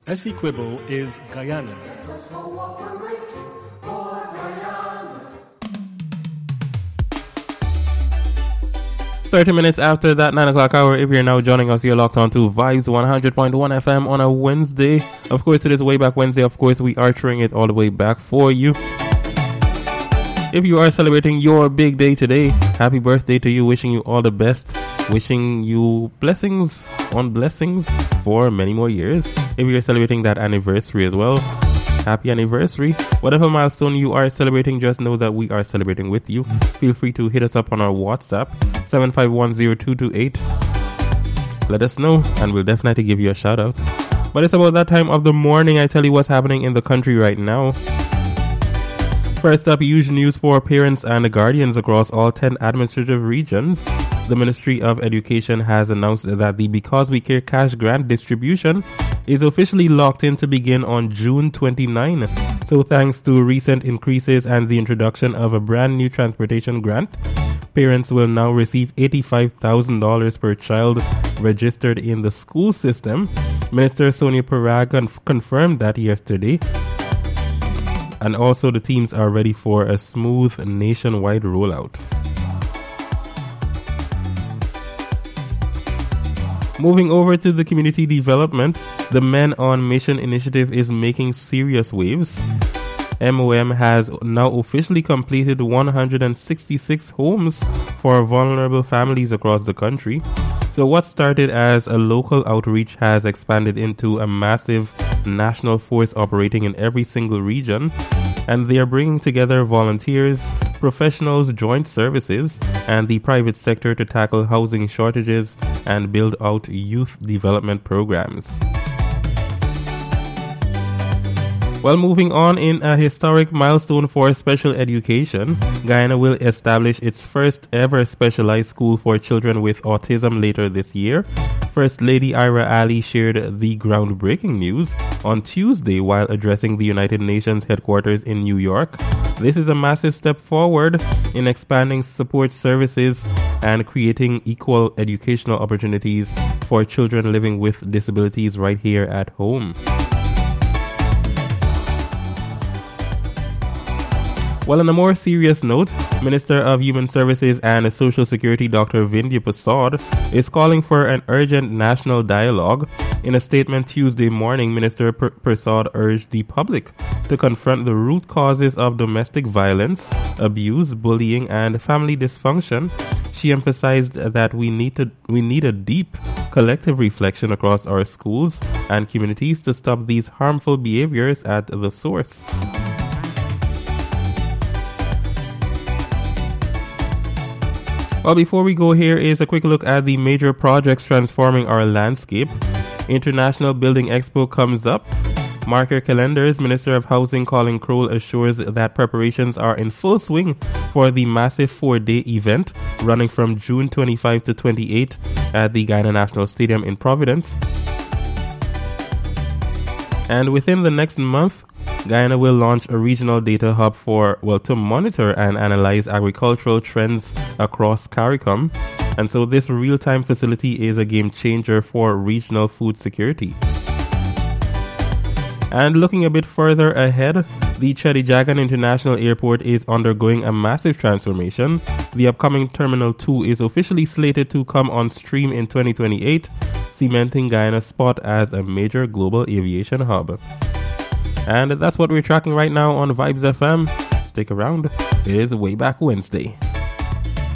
Essequibo is Guyana's. 30 minutes after that 9 o'clock hour, if you're now joining us, you're locked on to Vibes 100.1 FM on a Wednesday. Of course, it is Way Back Wednesday. Of course, we are throwing it all the way back for you. If you are celebrating your big day today, happy birthday to you. Wishing you all the best. Wishing you blessings on blessings for many more years. If you're celebrating that anniversary as well, happy anniversary. Whatever milestone you are celebrating, just know that we are celebrating with you. Feel free to hit us up on our WhatsApp, 7510228. Let us know, and we'll definitely give you a shout out. But it's about that time of the morning. I tell you what's happening in the country right now. First up, huge news for parents and guardians across all 10 administrative regions. The Ministry of Education has announced that the Because We Care cash grant distribution is officially locked in to begin on June 29. So thanks to recent increases and the introduction of a brand new transportation grant, parents will now receive $85,000 per child registered in the school system. Minister Sonia Parag confirmed that yesterday. And also the teams are ready for a smooth nationwide rollout. Moving over to the community development, the Men on Mission initiative is making serious waves. MOM has now officially completed 166 homes for vulnerable families across the country. So what started as a local outreach has expanded into a massive national force operating in every single region. And they are bringing together volunteers, professionals, joint services, and the private sector to tackle housing shortages and build out youth development programs. Well, moving on, in a historic milestone for special education, Guyana will establish its first ever specialized school for children with autism later this year. First Lady Ira Ali shared the groundbreaking news on Tuesday while addressing the United Nations headquarters in New York. This is a massive step forward in expanding support services and creating equal educational opportunities for children living with disabilities right here at home. Well, on a more serious note, Minister of Human Services and Social Security Dr. Vindhya Prasad is calling for an urgent national dialogue. In a statement Tuesday morning, Minister Prasad urged the public to confront the root causes of domestic violence, abuse, bullying, and family dysfunction. She emphasized that we need a deep collective reflection across our schools and communities to stop these harmful behaviors at the source. Well, before we go, here is a quick look at the major projects transforming our landscape. International Building Expo comes up. Mark your calendars. Minister of Housing Colin Crowell assures that preparations are in full swing for the massive 4-day event running from June 25 to 28 at the Guyana National Stadium in Providence. And within the next month, Guyana will launch a regional data hub to monitor and analyze agricultural trends across CARICOM. And so this real-time facility is a game changer for regional food security. And looking a bit further ahead, the Chedijagan International Airport is undergoing a massive transformation. The upcoming Terminal 2 is officially slated to come on stream in 2028, cementing Guyana's spot as a major global aviation hub. And that's what we're tracking right now on Vibes FM. Stick around. It is Way Back Wednesday.